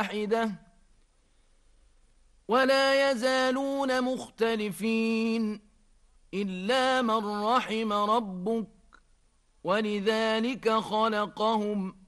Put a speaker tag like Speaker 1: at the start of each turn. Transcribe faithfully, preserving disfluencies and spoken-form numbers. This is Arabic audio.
Speaker 1: واحدة ولا يزالون مختلفين إلا من رحم ربك ولذلك خلقهم